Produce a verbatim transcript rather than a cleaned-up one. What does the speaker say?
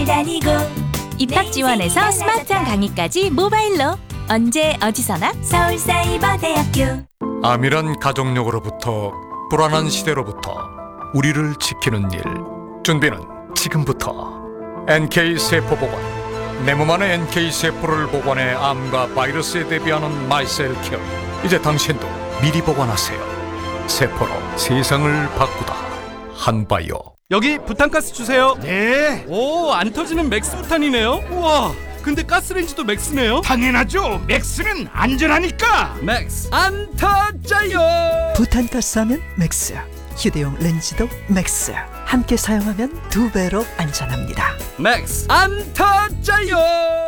잘 다니고 입학 지원에서 스마트한 강의까지 모바일로 언제 어디서나 서울사이버대학교. 암이란 가족력으로부터 불안한 시대로부터 우리를 지키는 일. 준비는 지금부터. 엔케이 세포 복원. 내 몸 안에 엔케이 세포를 복원해 암과 바이러스에 대비하는 마이셀 케어. 이제 당신도 미리 복원하세요. 세포로 세상을 바꾸다. 한바이오. 여기 부탄가스 주세요. 네, 오, 안 터지는 맥스 부탄이네요. 우와, 근데 가스레인지도 맥스네요. 당연하죠. 맥스는 안전하니까. 맥스 안 터져요. 부탄가스 하면 맥스, 휴대용 렌즈도 맥스. 함께 사용하면 두 배로 안전합니다. 맥스 안 터져요.